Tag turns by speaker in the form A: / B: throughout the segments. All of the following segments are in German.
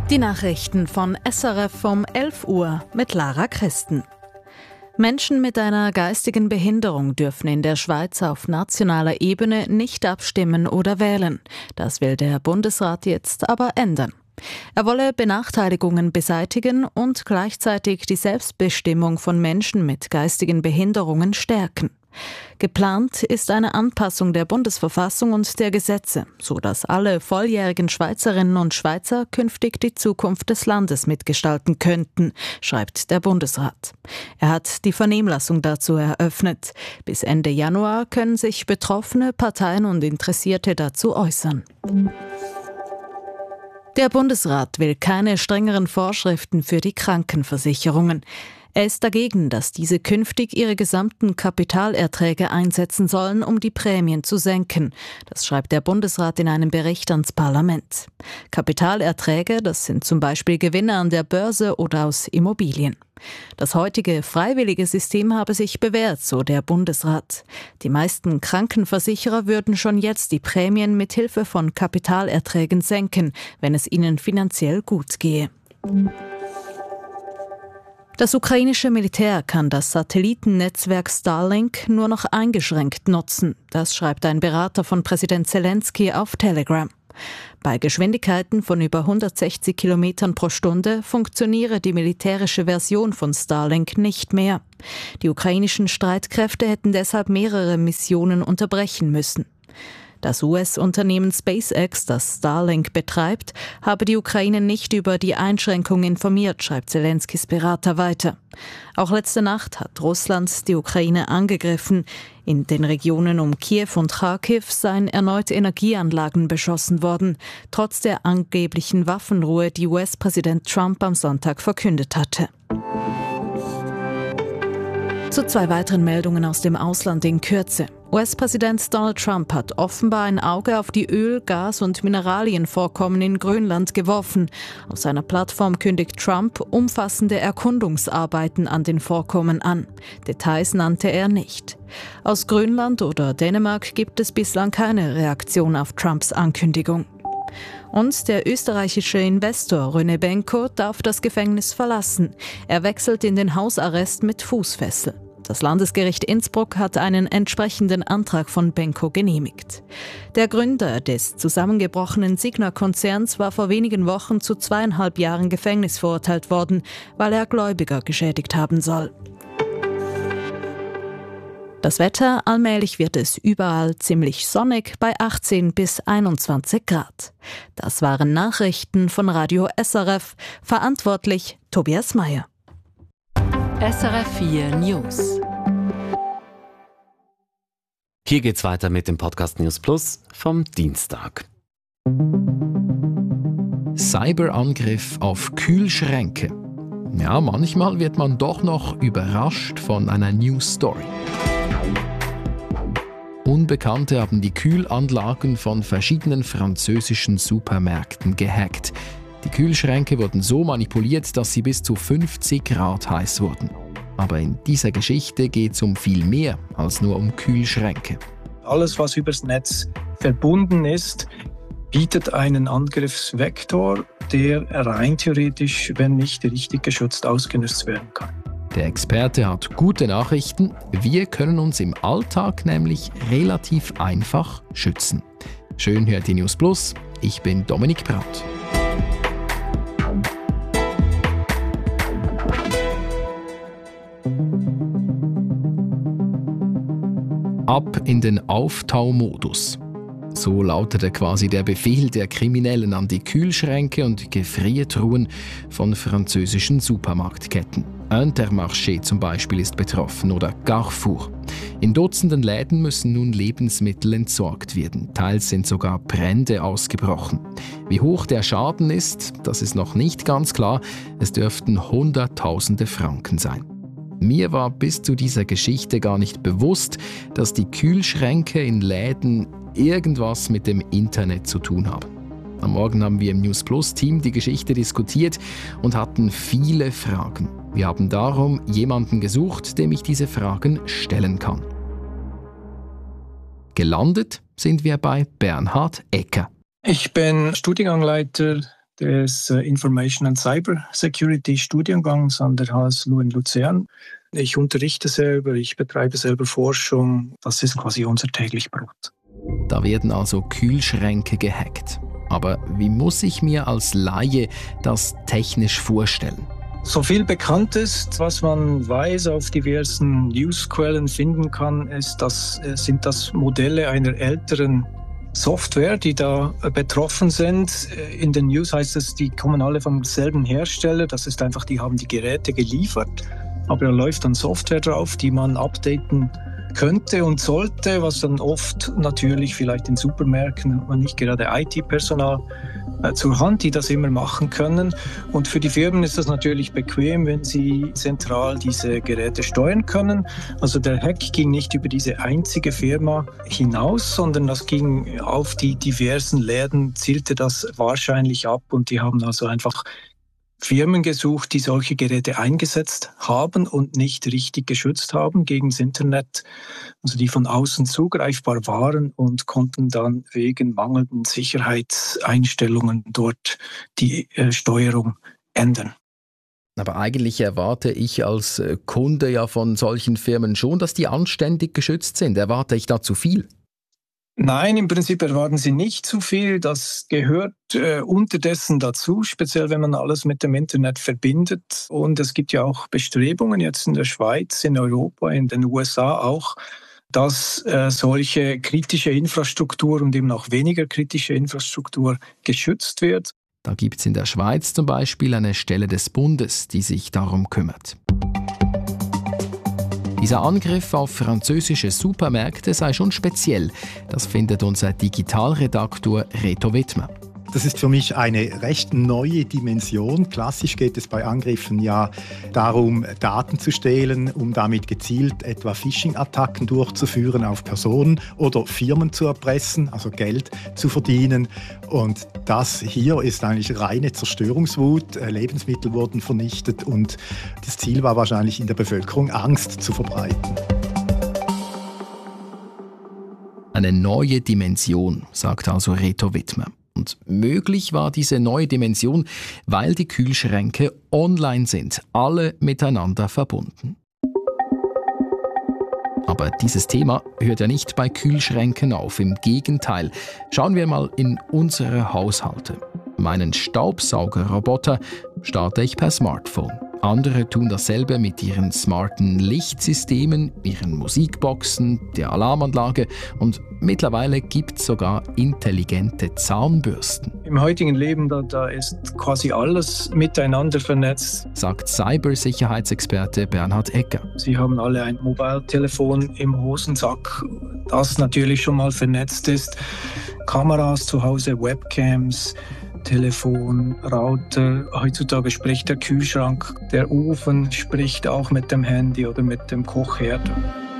A: Die Nachrichten von SRF um 11 Uhr mit Lara Christen. Menschen mit einer geistigen Behinderung dürfen in der Schweiz auf nationaler Ebene nicht abstimmen oder wählen. Das will der Bundesrat jetzt aber ändern. Er wolle Benachteiligungen beseitigen und gleichzeitig die Selbstbestimmung von Menschen mit geistigen Behinderungen stärken. Geplant ist eine Anpassung der Bundesverfassung und der Gesetze, sodass alle volljährigen Schweizerinnen und Schweizer künftig die Zukunft des Landes mitgestalten könnten, schreibt der Bundesrat. Er hat die Vernehmlassung dazu eröffnet. Bis Ende Januar können sich Betroffene, Parteien und Interessierte dazu äußern. Der Bundesrat will keine strengeren Vorschriften für die Krankenversicherungen. Er ist dagegen, dass diese künftig ihre gesamten Kapitalerträge einsetzen sollen, um die Prämien zu senken. Das schreibt der Bundesrat in einem Bericht ans Parlament. Kapitalerträge, das sind zum Beispiel Gewinne an der Börse oder aus Immobilien. Das heutige freiwillige System habe sich bewährt, so der Bundesrat. Die meisten Krankenversicherer würden schon jetzt die Prämien mit Hilfe von Kapitalerträgen senken, wenn es ihnen finanziell gut gehe. Das ukrainische Militär kann das Satellitennetzwerk Starlink nur noch eingeschränkt nutzen. Das schreibt ein Berater von Präsident Zelensky auf Telegram. Bei Geschwindigkeiten von über 160 Kilometern pro Stunde funktioniere die militärische Version von Starlink nicht mehr. Die ukrainischen Streitkräfte hätten deshalb mehrere Missionen unterbrechen müssen. Das US-Unternehmen SpaceX, das Starlink betreibt, habe die Ukraine nicht über die Einschränkung informiert, schreibt Zelenskys Berater weiter. Auch letzte Nacht hat Russland die Ukraine angegriffen. In den Regionen um Kiew und Kharkiv seien erneut Energieanlagen beschossen worden, trotz der angeblichen Waffenruhe, die US-Präsident Trump am Sonntag verkündet hatte. Zu zwei weiteren Meldungen aus dem Ausland in Kürze. US-Präsident Donald Trump hat offenbar ein Auge auf die Öl-, Gas- und Mineralienvorkommen in Grönland geworfen. Auf seiner Plattform kündigt Trump umfassende Erkundungsarbeiten an den Vorkommen an. Details nannte er nicht. Aus Grönland oder Dänemark gibt es bislang keine Reaktion auf Trumps Ankündigung. Und der österreichische Investor René Benko darf das Gefängnis verlassen. Er wechselt in den Hausarrest mit Fußfessel. Das Landesgericht Innsbruck hat einen entsprechenden Antrag von Benko genehmigt. Der Gründer des zusammengebrochenen Signa-Konzerns war vor wenigen Wochen zu 2,5 Jahren Gefängnis verurteilt worden, weil er Gläubiger geschädigt haben soll. Das Wetter, allmählich wird es überall ziemlich sonnig bei 18 bis 21 Grad. Das waren Nachrichten von Radio SRF. Verantwortlich Tobias Meyer.
B: SRF 4 News.
C: Hier geht's weiter mit dem Podcast News Plus vom Dienstag.
D: Cyberangriff auf Kühlschränke. Ja, manchmal wird man doch noch überrascht von einer News-Story. Unbekannte haben die Kühlanlagen von verschiedenen französischen Supermärkten gehackt. Die Kühlschränke wurden so manipuliert, dass sie bis zu 50 Grad heiß wurden. Aber in dieser Geschichte geht es um viel mehr als nur um Kühlschränke.
E: Alles, was übers Netz verbunden ist, bietet einen Angriffsvektor, der rein theoretisch, wenn nicht richtig geschützt, ausgenutzt werden kann.
D: Der Experte hat gute Nachrichten. Wir können uns im Alltag nämlich relativ einfach schützen. Schön hört die News Plus. Ich bin Dominik Braut. Ab in den Auftaumodus. So lautete quasi der Befehl der Kriminellen an die Kühlschränke und Gefriertruhen von französischen Supermarktketten. Intermarché zum Beispiel ist betroffen oder Carrefour. In Dutzenden Läden müssen nun Lebensmittel entsorgt werden. Teils sind sogar Brände ausgebrochen. Wie hoch der Schaden ist, das ist noch nicht ganz klar. Es dürften Hunderttausende Franken sein. Mir war bis zu dieser Geschichte gar nicht bewusst, dass die Kühlschränke in Läden irgendwas mit dem Internet zu tun haben. Am Morgen haben wir im News Plus Team die Geschichte diskutiert und hatten viele Fragen. Wir haben darum jemanden gesucht, dem ich diese Fragen stellen kann. Gelandet sind wir bei Bernhard Ecker.
E: Ich bin Studiengangsleiter des Information and Cyber Security Studiengangs an der HSLU in Luzern. Ich unterrichte selber, ich betreibe selber Forschung. Das ist quasi unser täglich Brot.
D: Da werden also Kühlschränke gehackt. Aber wie muss ich mir als Laie das technisch vorstellen?
E: So viel bekannt ist, was man weiß, auf diversen Newsquellen finden kann, sind das Modelle einer älteren Software, die da betroffen sind. In den News heißt es, die kommen alle vom selben Hersteller. Das ist einfach, die haben die Geräte geliefert, aber da läuft dann Software drauf, die man updaten könnte und sollte, was dann oft natürlich vielleicht in Supermärkten hat man nicht gerade IT-Personal zur Hand, die das immer machen können. Und für die Firmen ist das natürlich bequem, wenn sie zentral diese Geräte steuern können. Also der Hack ging nicht über diese einzige Firma hinaus, sondern das ging auf die diversen Läden, zielte das wahrscheinlich ab und die haben also einfach Firmen gesucht, die solche Geräte eingesetzt haben und nicht richtig geschützt haben gegen das Internet, also die von außen zugreifbar waren und konnten dann wegen mangelnden Sicherheitseinstellungen dort die Steuerung ändern.
D: Aber eigentlich erwarte ich als Kunde ja von solchen Firmen schon, dass die anständig geschützt sind. Erwarte ich da zu viel?
E: Nein, im Prinzip erwarten Sie nicht zu viel. Das gehört unterdessen dazu, speziell wenn man alles mit dem Internet verbindet. Und es gibt ja auch Bestrebungen jetzt in der Schweiz, in Europa, in den USA auch, dass solche kritische Infrastruktur und eben auch weniger kritische Infrastruktur geschützt wird.
D: Da gibt es in der Schweiz zum Beispiel eine Stelle des Bundes, die sich darum kümmert. Dieser Angriff auf französische Supermärkte sei schon speziell. Das findet unser Digitalredaktor Reto Wittmer.
F: Das ist für mich eine recht neue Dimension. Klassisch geht es bei Angriffen ja darum, Daten zu stehlen, um damit gezielt etwa Phishing-Attacken durchzuführen auf Personen oder Firmen zu erpressen, also Geld zu verdienen. Und das hier ist eigentlich reine Zerstörungswut. Lebensmittel wurden vernichtet und das Ziel war wahrscheinlich in der Bevölkerung Angst zu verbreiten.
D: Eine neue Dimension, sagt also Reto Wittmer. Und möglich war diese neue Dimension, weil die Kühlschränke online sind, alle miteinander verbunden. Aber dieses Thema hört ja nicht bei Kühlschränken auf, im Gegenteil. Schauen wir mal in unsere Haushalte. Meinen Staubsaugerroboter starte ich per Smartphone. Andere tun dasselbe mit ihren smarten Lichtsystemen, ihren Musikboxen, der Alarmanlage und mittlerweile gibt es sogar intelligente Zahnbürsten.
E: Im heutigen Leben, da ist quasi alles miteinander vernetzt,
D: sagt Cybersicherheitsexperte Bernhard Egger.
E: Sie haben alle ein Mobiltelefon im Hosensack, das natürlich schon mal vernetzt ist. Kameras zu Hause, Webcams, Telefon, Router, heutzutage spricht der Kühlschrank, der Ofen spricht auch mit dem Handy oder mit dem Kochherd.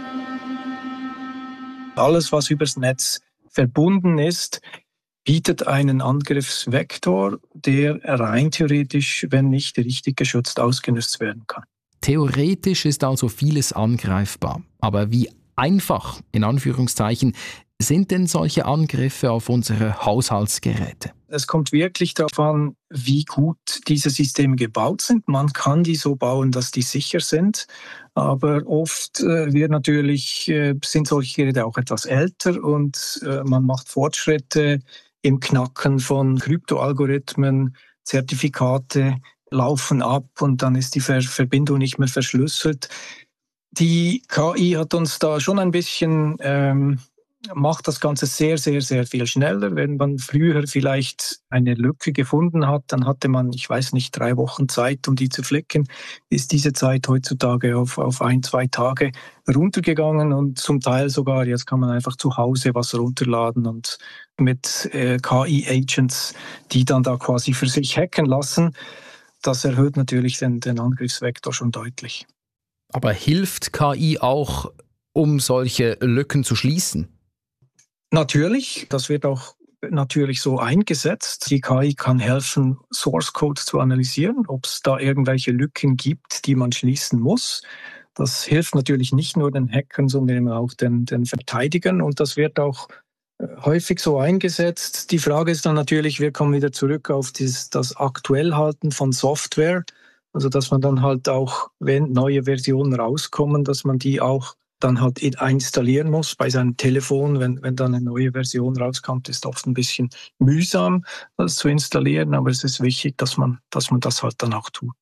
E: Alles, was übers Netz verbunden ist, bietet einen Angriffsvektor, der rein theoretisch, wenn nicht richtig geschützt, ausgenutzt werden kann.
D: Theoretisch ist also vieles angreifbar. Aber wie einfach, in Anführungszeichen, sind denn solche Angriffe auf unsere Haushaltsgeräte?
E: Es kommt wirklich darauf an, wie gut diese Systeme gebaut sind. Man kann die so bauen, dass die sicher sind. Aber oft sind solche Geräte auch etwas älter und man macht Fortschritte im Knacken von Kryptoalgorithmen, Zertifikate laufen ab und dann ist die Verbindung nicht mehr verschlüsselt. Die KI hat uns da schon ein bisschen macht das Ganze sehr, sehr, sehr viel schneller. Wenn man früher vielleicht eine Lücke gefunden hat, dann hatte man, 3 Wochen Zeit, um die zu flicken. Ist diese Zeit heutzutage auf 1-2 Tage runtergegangen und zum Teil sogar, jetzt kann man einfach zu Hause was runterladen und mit KI-Agents, die dann da quasi für sich hacken lassen. Das erhöht natürlich den Angriffsvektor schon deutlich.
D: Aber hilft KI auch, um solche Lücken zu schließen?
E: Natürlich, das wird auch natürlich so eingesetzt. Die KI kann helfen, Source Code zu analysieren, ob es da irgendwelche Lücken gibt, die man schließen muss. Das hilft natürlich nicht nur den Hackern, sondern auch den Verteidigern und das wird auch häufig so eingesetzt. Die Frage ist dann natürlich, wir kommen wieder zurück auf das Aktuellhalten von Software. Also dass man dann halt auch, wenn neue Versionen rauskommen, dass man die auch dann halt installieren muss bei seinem Telefon. Wenn dann eine neue Version rauskommt, ist oft ein bisschen mühsam, das zu installieren. Aber es ist wichtig, dass man das halt dann auch tut.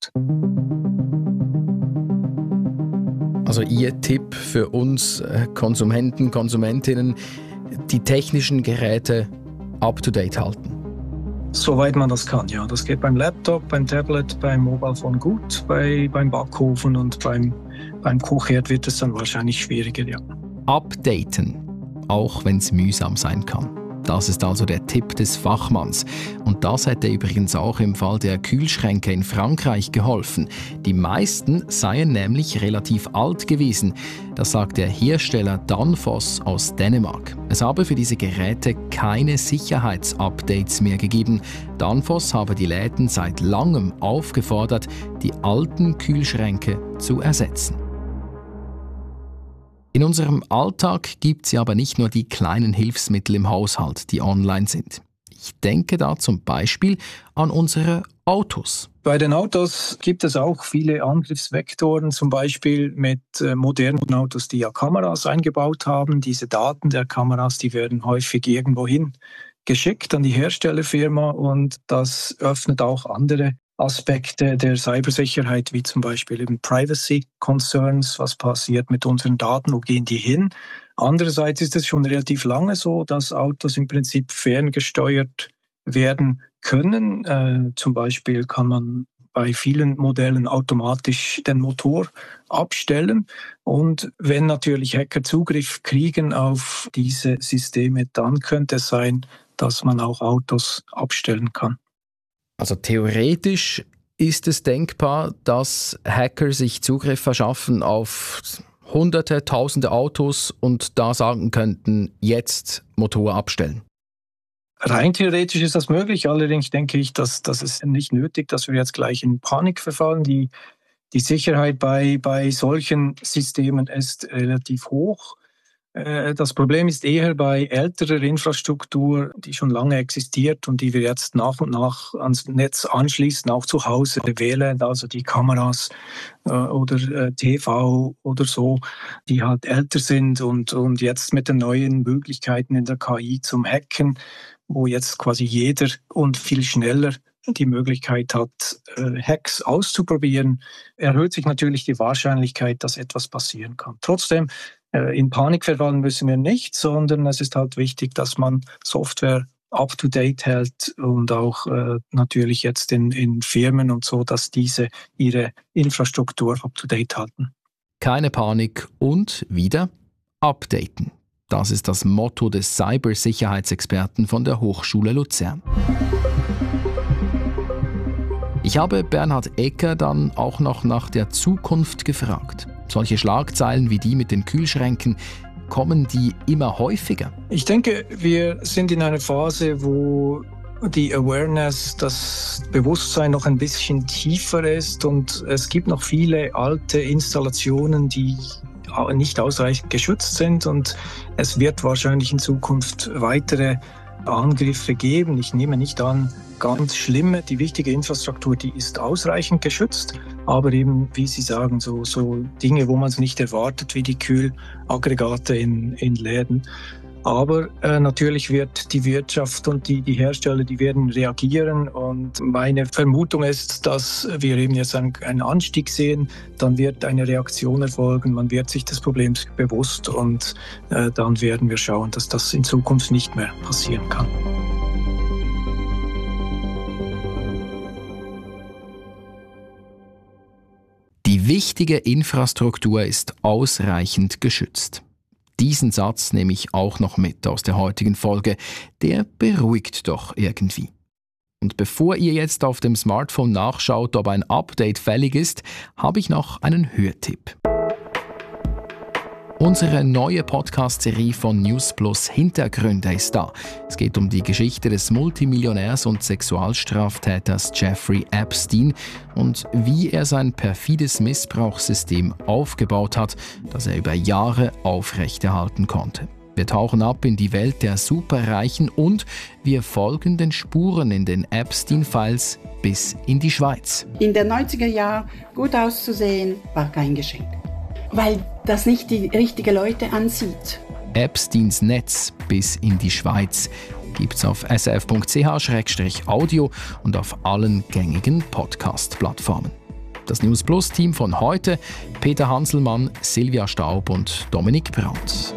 D: Also Ihr Tipp für uns Konsumenten, Konsumentinnen, die technischen Geräte up-to-date halten?
E: Soweit man das kann, ja. Das geht beim Laptop, beim Tablet, beim Mobile Phone gut, beim Backofen und beim Kochherd wird es dann wahrscheinlich schwieriger, ja.
D: Updaten, auch wenn es mühsam sein kann. Das ist also der Tipp des Fachmanns. Und das hätte übrigens auch im Fall der Kühlschränke in Frankreich geholfen. Die meisten seien nämlich relativ alt gewesen. Das sagt der Hersteller Danfoss aus Dänemark. Es habe für diese Geräte keine Sicherheitsupdates mehr gegeben. Danfoss habe die Läden seit langem aufgefordert, die alten Kühlschränke zu ersetzen. In unserem Alltag gibt es ja aber nicht nur die kleinen Hilfsmittel im Haushalt, die online sind. Ich denke da zum Beispiel an unsere Autos.
E: Bei den Autos gibt es auch viele Angriffsvektoren, zum Beispiel mit modernen Autos, die ja Kameras eingebaut haben. Diese Daten der Kameras, die werden häufig irgendwohin geschickt an die Herstellerfirma und das öffnet auch andere Aspekte der Cybersicherheit, wie zum Beispiel eben Privacy Concerns, was passiert mit unseren Daten, wo gehen die hin? Andererseits ist es schon relativ lange so, dass Autos im Prinzip ferngesteuert werden können. Zum Beispiel kann man bei vielen Modellen automatisch den Motor abstellen. Und wenn natürlich Hacker Zugriff kriegen auf diese Systeme, dann könnte es sein, dass man auch Autos abstellen kann.
D: Also theoretisch ist es denkbar, dass Hacker sich Zugriff verschaffen auf Hunderte, Tausende Autos und da sagen könnten, jetzt Motor abstellen.
E: Rein theoretisch ist das möglich, allerdings denke ich, dass es nicht nötig, dass wir jetzt gleich in Panik verfallen. Die Sicherheit bei solchen Systemen ist relativ hoch. Das Problem ist eher bei älterer Infrastruktur, die schon lange existiert und die wir jetzt nach und nach ans Netz anschließen, auch zu Hause wählen, also die Kameras oder TV oder so, die halt älter sind und jetzt mit den neuen Möglichkeiten in der KI zum Hacken, wo jetzt quasi jeder und viel schneller die Möglichkeit hat, Hacks auszuprobieren, erhöht sich natürlich die Wahrscheinlichkeit, dass etwas passieren kann. Trotzdem, in Panik verfallen müssen wir nicht, sondern es ist halt wichtig, dass man Software up-to-date hält und auch natürlich jetzt in Firmen und so, dass diese ihre Infrastruktur up-to-date halten.
D: Keine Panik und wieder updaten. Das ist das Motto des Cybersicherheitsexperten von der Hochschule Luzern. Ich habe Bernhard Ecker dann auch noch nach der Zukunft gefragt. Solche Schlagzeilen wie die mit den Kühlschränken, kommen die immer häufiger?
E: Ich denke, wir sind in einer Phase, wo die Awareness, das Bewusstsein noch ein bisschen tiefer ist und es gibt noch viele alte Installationen, die nicht ausreichend geschützt sind und es wird wahrscheinlich in Zukunft weitere Angriffe geben. Ich nehme nicht an, ganz schlimme. Die wichtige Infrastruktur, die ist ausreichend geschützt, aber eben, wie Sie sagen, so Dinge, wo man es nicht erwartet, wie die Kühlaggregate in Läden. Aber natürlich wird die Wirtschaft und die Hersteller, die werden reagieren und meine Vermutung ist, dass wir eben jetzt einen Anstieg sehen, dann wird eine Reaktion erfolgen, man wird sich des Problems bewusst und dann werden wir schauen, dass das in Zukunft nicht mehr passieren kann.
D: Die wichtige Infrastruktur ist ausreichend geschützt. Diesen Satz nehme ich auch noch mit aus der heutigen Folge. Der beruhigt doch irgendwie. Und bevor ihr jetzt auf dem Smartphone nachschaut, ob ein Update fällig ist, habe ich noch einen Hörtipp. Unsere neue Podcast-Serie von News Plus Hintergründe ist da. Es geht um die Geschichte des Multimillionärs und Sexualstraftäters Jeffrey Epstein und wie er sein perfides Missbrauchssystem aufgebaut hat, das er über Jahre aufrechterhalten konnte. Wir tauchen ab in die Welt der Superreichen und wir folgen den Spuren in den Epstein-Files bis in die Schweiz.
G: In den 90er Jahren gut auszusehen, war kein Geschenk, weil das nicht die richtigen Leute anzieht.
D: Epsteins Netz bis in die Schweiz gibt's auf srf.ch/audio und auf allen gängigen Podcast-Plattformen. Das News Plus Team von heute: Peter Hanselmann, Silvia Staub und Dominik Brandt.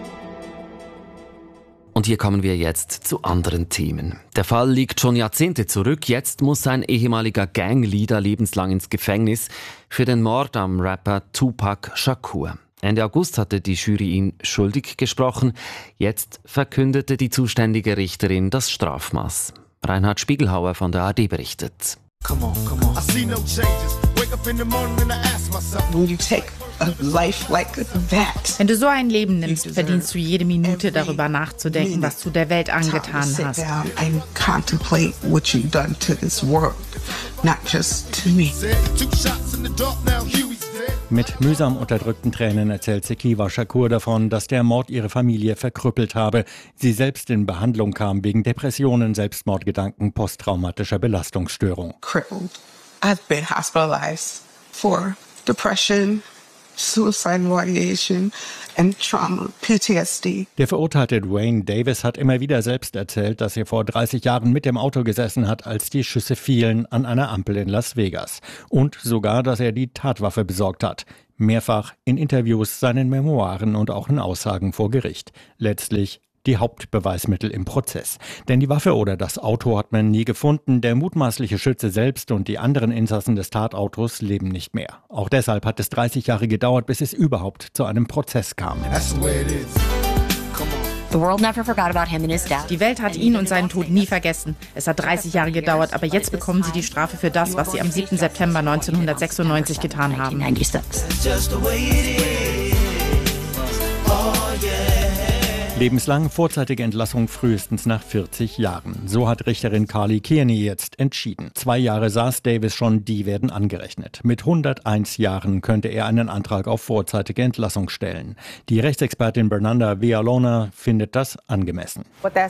C: Und hier kommen wir jetzt zu anderen Themen. Der Fall liegt schon Jahrzehnte zurück. Jetzt muss ein ehemaliger Gangleader lebenslang ins Gefängnis für den Mord am Rapper Tupac Shakur. Ende August hatte die Jury ihn schuldig gesprochen. Jetzt verkündete die zuständige Richterin das Strafmaß. Reinhard Spiegelhauer von der ARD berichtet.
H: Come on. I see no changes. Wake up in the morning and I ask myself.
I: When you take a life like that.
J: Wenn du so ein Leben nimmst, verdienst du jede Minute darüber nachzudenken, was du der Welt angetan hast.
I: And contemplate what you've done to this world, not just to me.
H: Two shots in the dark now, Huey's dead.
K: Mit mühsam unterdrückten Tränen erzählt Sekiwa Shakur davon, dass der Mord ihre Familie verkrüppelt habe. Sie selbst in Behandlung kam wegen Depressionen, Selbstmordgedanken, posttraumatischer Belastungsstörung.
I: Crippled. I've been hospitalized for depression, suicidal ideation and trauma, PTSD.
K: Der verurteilte Duane Davis hat immer wieder selbst erzählt, dass er vor 30 Jahren mit dem Auto gesessen hat, als die Schüsse fielen an einer Ampel in Las Vegas. Und sogar, dass er die Tatwaffe besorgt hat. Mehrfach in Interviews, seinen Memoiren und auch in Aussagen vor Gericht. Letztlich die Hauptbeweismittel im Prozess. Denn die Waffe oder das Auto hat man nie gefunden. Der mutmaßliche Schütze selbst und die anderen Insassen des Tatautos leben nicht mehr. Auch deshalb hat es 30 Jahre gedauert, bis es überhaupt zu einem Prozess kam.
J: Die Welt hat ihn und seinen Tod nie vergessen. Es hat 30 Jahre gedauert, aber jetzt bekommen sie die Strafe für das, was sie am 7. September 1996 getan haben.
K: Lebenslang, vorzeitige Entlassung frühestens nach 40 Jahren. So hat Richterin Carly Kearney jetzt entschieden. 2 Jahre saß Davis schon, die werden angerechnet. Mit 101 Jahren könnte er einen Antrag auf vorzeitige Entlassung stellen. Die Rechtsexpertin Bernanda Villalona findet das angemessen.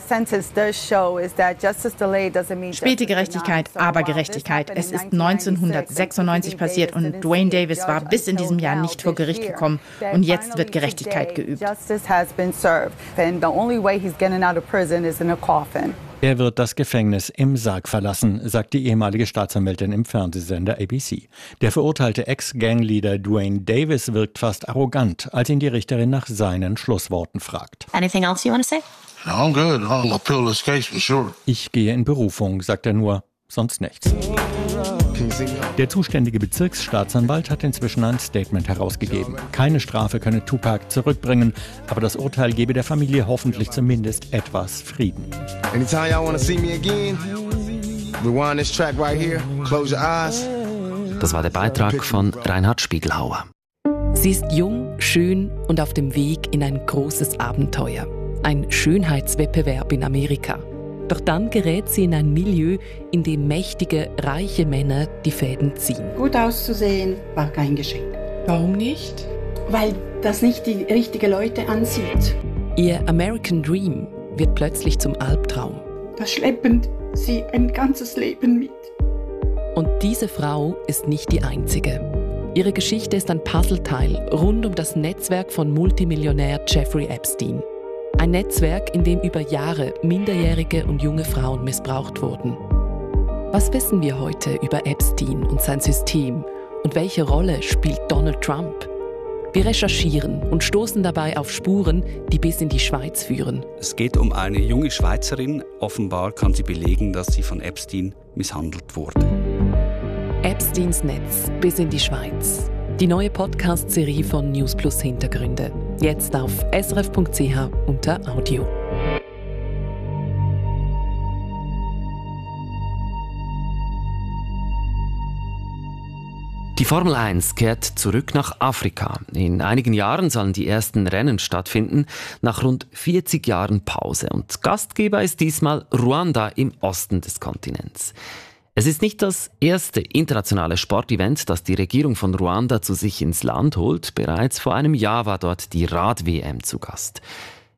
J: Späte Gerechtigkeit, aber Gerechtigkeit. Es ist 1996 passiert und Duane Davis war bis in diesem Jahr nicht vor Gericht gekommen. Und jetzt wird Gerechtigkeit geübt.
L: And the only way he's getting out of prison is in a coffin.
K: Er wird das Gefängnis im Sarg verlassen, sagt die ehemalige Staatsanwältin im Fernsehsender ABC. Der verurteilte Ex-Gangleader Duane Davis wirkt fast arrogant, als ihn die Richterin nach seinen Schlussworten fragt.
M: Anything else you want to say?
H: No, I'm good. I'll appeal this case for sure.
K: Ich gehe in Berufung, sagt er nur, sonst nichts. Der zuständige Bezirksstaatsanwalt hat inzwischen ein Statement herausgegeben. Keine Strafe könne Tupac zurückbringen, aber das Urteil gebe der Familie hoffentlich zumindest etwas Frieden.
H: Anytime y'all want to see me again, rewind this track right here, close your eyes.
C: Das war der Beitrag von Reinhard Spiegelhauer.
B: Sie ist jung, schön und auf dem Weg in ein großes Abenteuer. Ein Schönheitswettbewerb in Amerika. Doch dann gerät sie in ein Milieu, in dem mächtige, reiche Männer die Fäden ziehen.
G: Gut auszusehen war kein Geschenk.
B: Warum nicht?
G: Weil das nicht die richtigen Leute anzieht.
B: Ihr American Dream wird plötzlich zum Albtraum.
G: Da schleppen sie ein ganzes Leben mit.
B: Und diese Frau ist nicht die einzige. Ihre Geschichte ist ein Puzzleteil rund um das Netzwerk von Multimillionär Jeffrey Epstein. Ein Netzwerk, in dem über Jahre minderjährige und junge Frauen missbraucht wurden. Was wissen wir heute über Epstein und sein System? Und welche Rolle spielt Donald Trump? Wir recherchieren und stoßen dabei auf Spuren, die bis in die Schweiz führen.
N: Es geht um eine junge Schweizerin. Offenbar kann sie belegen, dass sie von Epstein misshandelt wurde.
B: Epsteins Netz bis in die Schweiz. Die neue Podcast-Serie von News Plus Hintergründe. Jetzt auf srf.ch unter Audio.
C: Die Formel 1 kehrt zurück nach Afrika. In einigen Jahren sollen die ersten Rennen stattfinden, nach rund 40 Jahren Pause. Und Gastgeber ist diesmal Ruanda im Osten des Kontinents. Es ist nicht das erste internationale Sportevent, das die Regierung von Ruanda zu sich ins Land holt. Bereits vor einem Jahr war dort die Rad-WM zu Gast.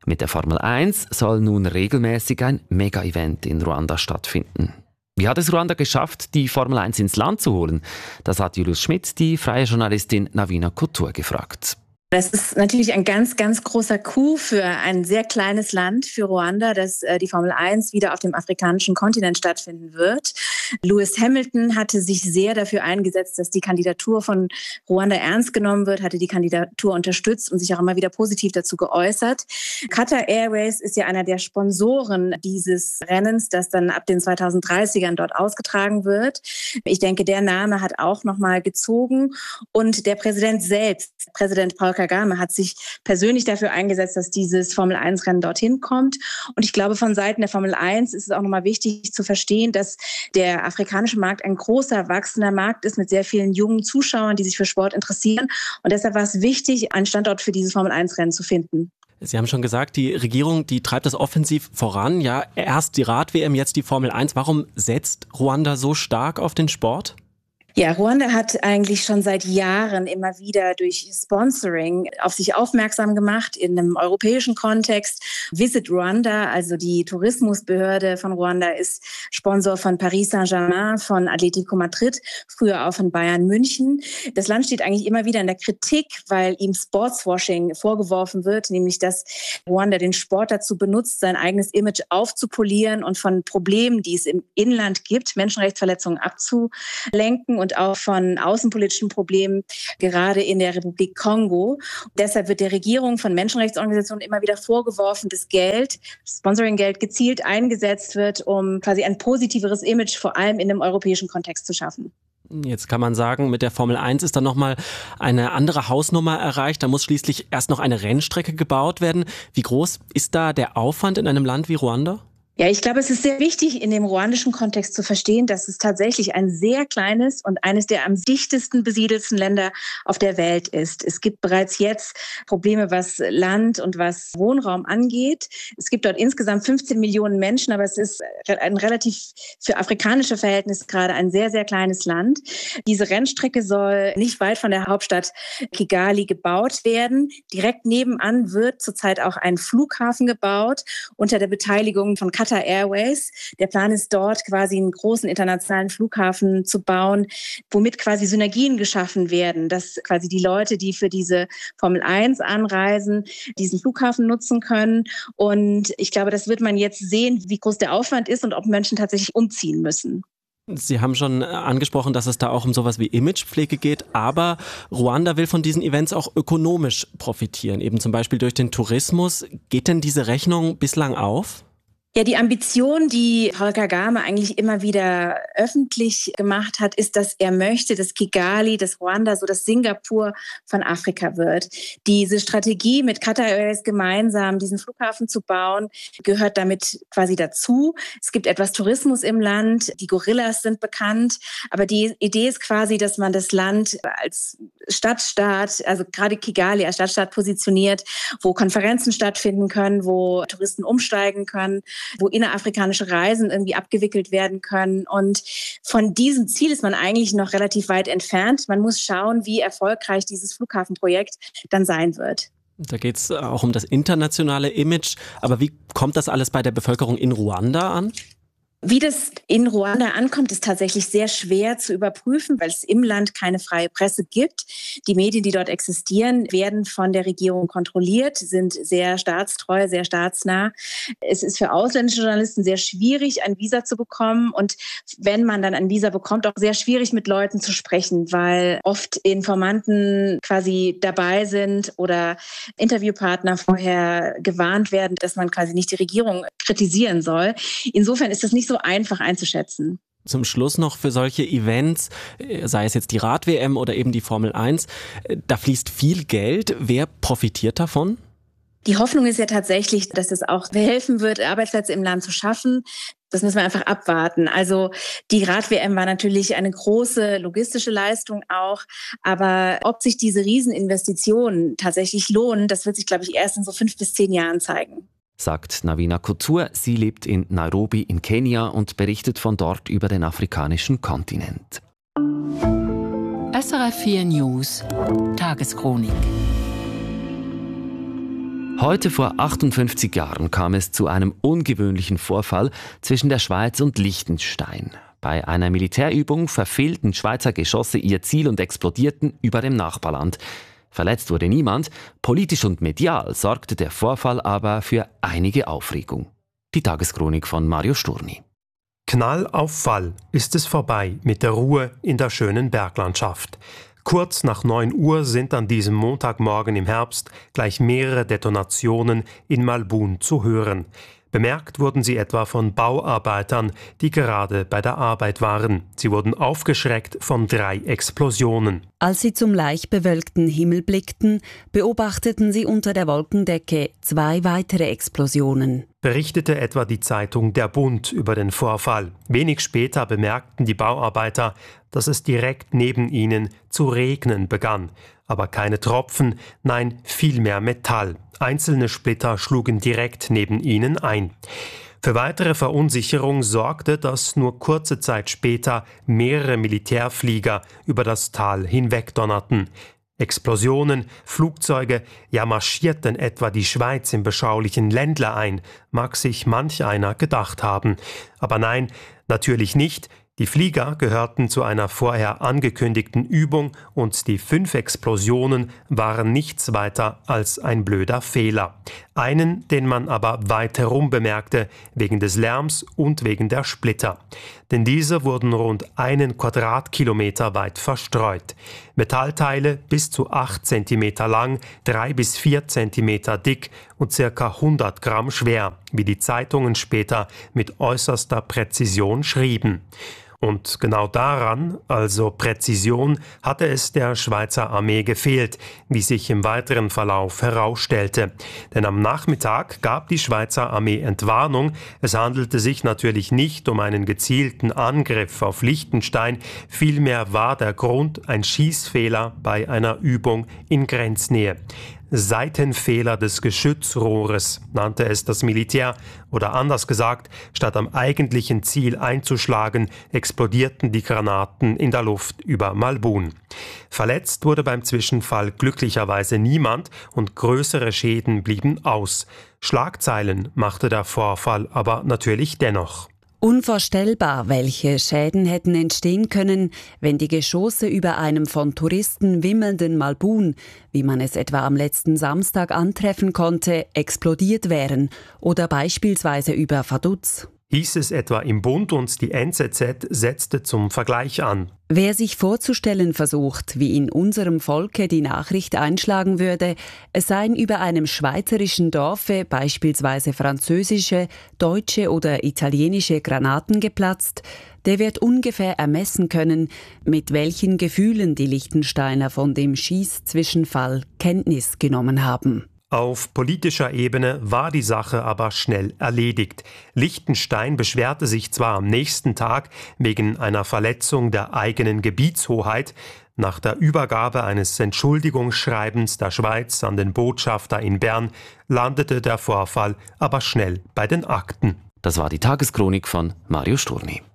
C: Mit der Formel 1 soll nun regelmäßig ein Mega-Event in Ruanda stattfinden. Wie hat es Ruanda geschafft, die Formel 1 ins Land zu holen? Das hat Julius Schmidt, die freie Journalistin Navina Couture, gefragt.
M: Das ist natürlich ein ganz, ganz großer Coup für ein sehr kleines Land, für Ruanda, dass die Formel 1 wieder auf dem afrikanischen Kontinent stattfinden wird. Lewis Hamilton hatte sich sehr dafür eingesetzt, dass die Kandidatur von Ruanda ernst genommen wird, hatte die Kandidatur unterstützt und sich auch immer wieder positiv dazu geäußert. Qatar Airways ist ja einer der Sponsoren dieses Rennens, das dann ab den 2030ern dort ausgetragen wird. Ich denke, der Name hat auch nochmal gezogen. Und der Präsident selbst, Präsident Paul Kagame, hat sich persönlich dafür eingesetzt, dass dieses Formel-1-Rennen dorthin kommt. Und ich glaube, von Seiten der Formel 1 ist es auch nochmal wichtig zu verstehen, dass der afrikanische Markt ein großer, wachsender Markt ist mit sehr vielen jungen Zuschauern, die sich für Sport interessieren. Und deshalb war es wichtig, einen Standort für dieses Formel-1-Rennen zu finden.
O: Sie haben schon gesagt, die Regierung, die treibt das offensiv voran. Ja, erst die Rad-WM, jetzt die Formel 1. Warum setzt Ruanda so stark auf den Sport?
M: Ja, Ruanda hat eigentlich schon seit Jahren immer wieder durch Sponsoring auf sich aufmerksam gemacht in einem europäischen Kontext. Visit Rwanda, also die Tourismusbehörde von Ruanda, ist Sponsor von Paris Saint-Germain, von Atletico Madrid, früher auch von Bayern München. Das Land steht eigentlich immer wieder in der Kritik, weil ihm Sportswashing vorgeworfen wird, nämlich dass Ruanda den Sport dazu benutzt, sein eigenes Image aufzupolieren und von Problemen, die es im Inland gibt, Menschenrechtsverletzungen abzulenken und auch von außenpolitischen Problemen, gerade in der Republik Kongo. Deshalb wird der Regierung von Menschenrechtsorganisationen immer wieder vorgeworfen, dass Sponsoring-Geld gezielt eingesetzt wird, um quasi ein positiveres Image vor allem in einem europäischen Kontext zu schaffen.
O: Jetzt kann man sagen, mit der Formel 1 ist dann nochmal eine andere Hausnummer erreicht. Da muss schließlich erst noch eine Rennstrecke gebaut werden. Wie groß ist da der Aufwand in einem Land wie Ruanda?
M: Ja, ich glaube, es ist sehr wichtig, in dem ruandischen Kontext zu verstehen, dass es tatsächlich ein sehr kleines und eines der am dichtesten besiedelten Länder auf der Welt ist. Es gibt bereits jetzt Probleme, was Land und was Wohnraum angeht. Es gibt dort insgesamt 15 Millionen Menschen, aber es ist ein relativ für afrikanische Verhältnisse gerade ein sehr, sehr kleines Land. Diese Rennstrecke soll nicht weit von der Hauptstadt Kigali gebaut werden. Direkt nebenan wird zurzeit auch ein Flughafen gebaut unter der Beteiligung von Qatar Airways. Der Plan ist dort quasi einen großen internationalen Flughafen zu bauen, womit quasi Synergien geschaffen werden, dass quasi die Leute, die für diese Formel 1 anreisen, diesen Flughafen nutzen können. Und ich glaube, das wird man jetzt sehen, wie groß der Aufwand ist und ob Menschen tatsächlich umziehen müssen.
O: Sie haben schon angesprochen, dass es da auch um sowas wie Imagepflege geht, aber Ruanda will von diesen Events auch ökonomisch profitieren, eben zum Beispiel durch den Tourismus. Geht denn diese Rechnung bislang auf?
M: Ja, die Ambition, die Paul Kagame eigentlich immer wieder öffentlich gemacht hat, ist, dass er möchte, dass Kigali, dass Ruanda so das Singapur von Afrika wird. Diese Strategie mit Qatar Airways gemeinsam diesen Flughafen zu bauen, gehört damit quasi dazu. Es gibt etwas Tourismus im Land, die Gorillas sind bekannt, aber die Idee ist quasi, dass man das Land als Stadtstaat, also gerade Kigali als Stadtstaat positioniert, wo Konferenzen stattfinden können, wo Touristen umsteigen können, wo innerafrikanische Reisen irgendwie abgewickelt werden können. Und von diesem Ziel ist man eigentlich noch relativ weit entfernt. Man muss schauen, wie erfolgreich dieses Flughafenprojekt dann sein wird.
O: Da geht es auch um das internationale Image. Aber wie kommt das alles bei der Bevölkerung in Ruanda an?
M: Wie das in Ruanda ankommt, ist tatsächlich sehr schwer zu überprüfen, weil es im Land keine freie Presse gibt. Die Medien, die dort existieren, werden von der Regierung kontrolliert, sind sehr staatstreu, sehr staatsnah. Es ist für ausländische Journalisten sehr schwierig, ein Visa zu bekommen. Und wenn man dann ein Visa bekommt, auch sehr schwierig mit Leuten zu sprechen, weil oft Informanten quasi dabei sind oder Interviewpartner vorher gewarnt werden, dass man quasi nicht die Regierung kritisieren soll. Insofern ist das nicht so einfach einzuschätzen.
O: Zum Schluss noch für solche Events, sei es jetzt die Rad-WM oder eben die Formel 1, da fließt viel Geld. Wer profitiert davon?
M: Die Hoffnung ist ja tatsächlich, dass es auch helfen wird, Arbeitsplätze im Land zu schaffen. Das müssen wir einfach abwarten. Also die Rad-WM war natürlich eine große logistische Leistung auch. Aber ob sich diese Rieseninvestitionen tatsächlich lohnen, das wird sich, glaube ich, erst in so 5 bis 10 Jahren zeigen.
C: Sagt Navina Couture. Sie lebt in Nairobi in Kenia und berichtet von dort über den afrikanischen Kontinent.
P: SRF 4 News Tageschronik.
C: Heute vor 58 Jahren kam es zu einem ungewöhnlichen Vorfall zwischen der Schweiz und Liechtenstein. Bei einer Militärübung verfehlten Schweizer Geschosse ihr Ziel und explodierten über dem Nachbarland. Verletzt wurde niemand, politisch und medial sorgte der Vorfall aber für einige Aufregung. Die Tageschronik von Mario Sturni.
P: Knall auf Fall ist es vorbei mit der Ruhe in der schönen Berglandschaft. Kurz nach 9 Uhr sind an diesem Montagmorgen im Herbst gleich mehrere Detonationen in Malbun zu hören. Bemerkt wurden sie etwa von Bauarbeitern, die gerade bei der Arbeit waren. Sie wurden aufgeschreckt von 3 Explosionen.
Q: Als sie zum leicht bewölkten Himmel blickten, beobachteten sie unter der Wolkendecke 2 weitere Explosionen.
P: Berichtete etwa die Zeitung Der Bund über den Vorfall. Wenig später bemerkten die Bauarbeiter, dass es direkt neben ihnen zu regnen begann. Aber keine Tropfen, nein, vielmehr Metall. Einzelne Splitter schlugen direkt neben ihnen ein. Für weitere Verunsicherung sorgte, dass nur kurze Zeit später mehrere Militärflieger über das Tal hinwegdonnerten. Explosionen, Flugzeuge, ja marschierten etwa die Schweiz im beschaulichen Ländle ein, mag sich manch einer gedacht haben. Aber nein, natürlich nicht. Die Flieger gehörten zu einer vorher angekündigten Übung und die 5 Explosionen waren nichts weiter als ein blöder Fehler. Einen, den man aber weit herum bemerkte, wegen des Lärms und wegen der Splitter. Denn diese wurden rund 1 Quadratkilometer weit verstreut. Metallteile bis zu 8 cm lang, 3 bis 4 cm dick und ca. 100 Gramm schwer, wie die Zeitungen später mit äußerster Präzision schrieben. Und genau daran, also Präzision, hatte es der Schweizer Armee gefehlt, wie sich im weiteren Verlauf herausstellte. Denn am Nachmittag gab die Schweizer Armee Entwarnung. Es handelte sich natürlich nicht um einen gezielten Angriff auf Liechtenstein, vielmehr war der Grund ein Schießfehler bei einer Übung in Grenznähe. Seitenfehler des Geschützrohres, nannte es das Militär, oder anders gesagt, statt am eigentlichen Ziel einzuschlagen, explodierten die Granaten in der Luft über Malbun. Verletzt wurde beim Zwischenfall glücklicherweise niemand und größere Schäden blieben aus. Schlagzeilen machte der Vorfall aber natürlich dennoch.
Q: Unvorstellbar, welche Schäden hätten entstehen können, wenn die Geschosse über einem von Touristen wimmelnden Malbun, wie man es etwa am letzten Samstag antreffen konnte, explodiert wären oder beispielsweise über Vaduz.
P: Hieß es etwa im Bund und die NZZ setzte zum Vergleich an.
Q: Wer sich vorzustellen versucht, wie in unserem Volke die Nachricht einschlagen würde, es seien über einem schweizerischen Dorfe beispielsweise französische, deutsche oder italienische Granaten geplatzt, der wird ungefähr ermessen können, mit welchen Gefühlen die Liechtensteiner von dem Schießzwischenfall Kenntnis genommen haben.
P: Auf politischer Ebene war die Sache aber schnell erledigt. Liechtenstein beschwerte sich zwar am nächsten Tag wegen einer Verletzung der eigenen Gebietshoheit. Nach der Übergabe eines Entschuldigungsschreibens der Schweiz an den Botschafter in Bern landete der Vorfall aber schnell bei den Akten.
C: Das war die Tageschronik von Mario Sturni.